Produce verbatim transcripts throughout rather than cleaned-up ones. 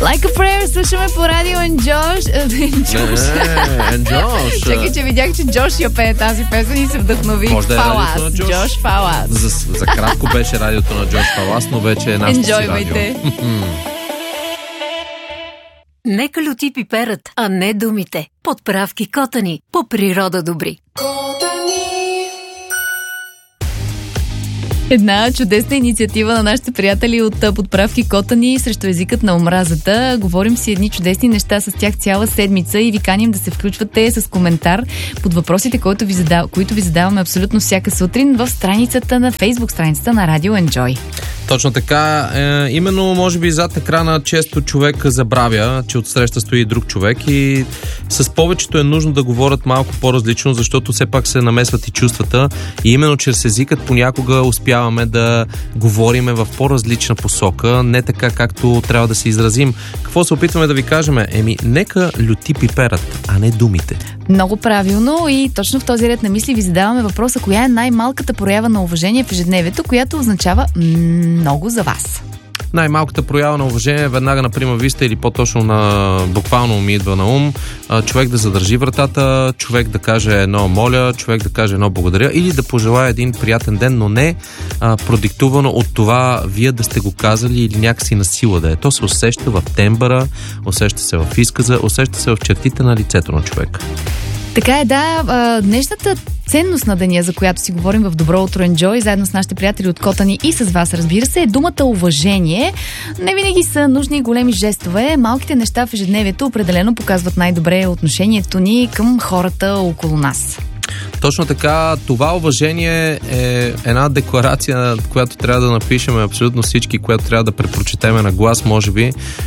Like a Prayer слушаме по радио Енджош. Енджош. Чакай, че видях, че Джош я пее тази песен и се вдъхнови. Може да е Фалас. радиото на Джош. Джош Фалас. За, за кратко беше радиото на Джош Фалас, но вече е нашето си радио. Енджойвайте. Нека люти пиперът, а не думите. Подправки Котани. По природа добри. Една чудесна инициатива на нашите приятели от подправки Котани срещу езикът на омразата. Говорим си едни чудесни неща с тях цяла седмица и ви каним да се включвате с коментар под въпросите, които ви, задав... които ви задаваме абсолютно всяка сутрин в страницата на Фейсбук, страницата на Радио Enjoy. Точно така. Е, именно, може би, зад екрана често човек забравя, че отсреща стои друг човек и с повечето е нужно да говорят малко по-различно, защото все пак се намесват и чувствата и именно чрез езикът понякога успяваме да говориме в по-различна посока, не така както трябва да се изразим. Какво се опитваме да ви кажем? Еми, нека люти пиперът, а не думите. Много правилно и точно в този ред на мисли ви задаваме въпроса: коя е най-малката проява на уважение в ежедневието, която означава много за вас? Най-малката проява на уважение веднага на прима виста или по-точно на буквално ми идва на ум. Човек да задържи вратата, човек да каже едно моля, човек да каже едно благодаря или да пожелая един приятен ден, но не а, продиктувано от това вие да сте го казали или някакси на сила да е. То се усеща в тембъра, усеща се в изказа, усеща се в чертите на лицето на човека. Така е, да. Днешната ценност на деня, за която си говорим в Добро утро Enjoy, заедно с нашите приятели от Котани и с вас, разбира се, е думата уважение. Не винаги са нужни големи жестове. Малките неща в ежедневието определено показват най-добре отношението ни към хората около нас. Точно така, това уважение е една декларация, която трябва да напишем абсолютно всички, която трябва да препрочетеме на глас, може би,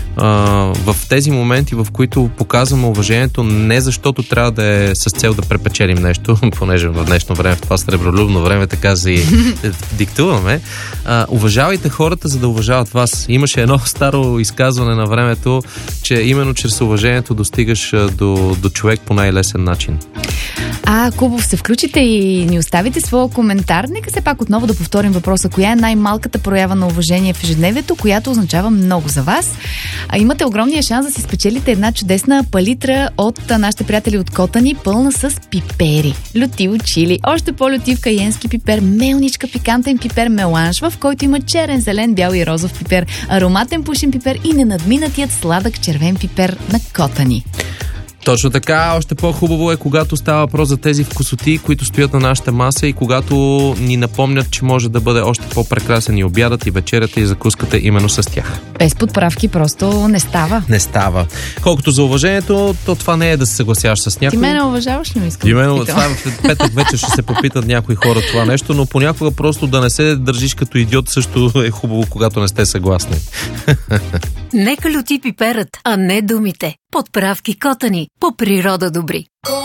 в тези моменти, в които показваме уважението, не защото трябва да е с цел да препечелим нещо, понеже в днешно време, в това сребролюбно време, така си диктуваме. Уважавайте хората, за да уважават вас. Имаше едно старо изказване на времето, че именно чрез уважението достигаш до, до човек по най-лесен начин. А, ако се включите и ни оставите своя коментар, нека се пак отново да повторим въпроса: коя е най-малката проява на уважение в ежедневието, която означава много за вас? А имате огромния шанс да си спечелите една чудесна палитра от нашите приятели от Котани, пълна с пипери. Лютиво чили, още по-лютив кайенски пипер, мелничка пикантен пипер меланж, в който има черен, зелен, бял и розов пипер, ароматен пушен пипер и ненадминатият сладък червен пипер на Котани. Точно така, още по-хубаво е, когато става въпрос за тези вкусоти, които стоят на нашата маса и когато ни напомнят, че може да бъде още по-прекрасен и обядът, и вечерята, и закуската именно с тях. Без подправки просто не става. Не става. Колкото за уважението, то това не е да се съгласяваш с някой. Ти мене уважаваш ли, ми искам? Именно, това в петък вече ще се попитат някои хора това нещо, но понякога просто да не се държиш като идиот също е хубаво, когато не сте съгласни. Нека люти пиперът, а не думите. Подправки Котани. По природа добри.